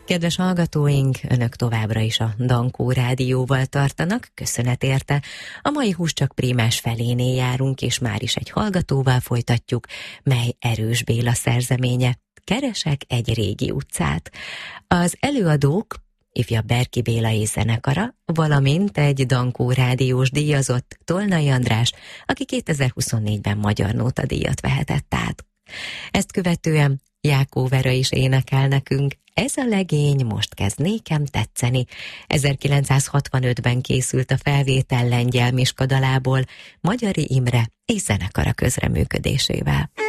Kedves hallgatóink, önök továbbra is a Dankó Rádióval tartanak, köszönet érte. A mai Hús csak Prímás felénél járunk, és már is egy hallgatóval folytatjuk, mely Erős Béla szerzeménye. Keresek egy régi utcát. Az előadók ifjabb Berki Béla és zenekara, valamint egy Dankó Rádiós díjazott, Tolnai András, aki 2024-ben Magyar Nóta díjat vehetett át. Ezt követően Jákó Vera is énekel nekünk. Ez a legény most kezd nékem tetszeni. 1965-ben készült a felvétel Lengyel Miska dalából, Magyari Imre és zenekara közreműködésével.